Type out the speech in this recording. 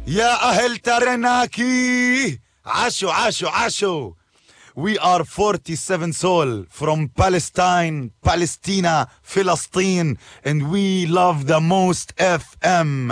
يا أهل ترناكي عاشوا. We are 47 Soul from Palestine, Palestina, Philistine, and we love the most FM.